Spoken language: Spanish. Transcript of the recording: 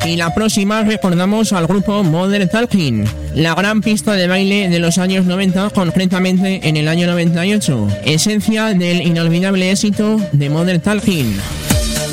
Y la próxima recordamos al grupo Modern Talking, la gran pista de baile de los años 90, concretamente en el año 98, esencia del inolvidable éxito de Modern Talking.